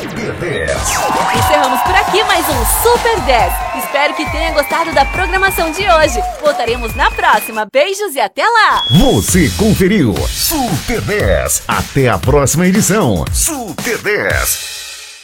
Super 10. Encerramos por aqui mais um Super 10. Espero que tenha gostado da programação de hoje. Voltaremos na próxima. Beijos e até lá! Você conferiu Super 10. Até a próxima edição. Super 10.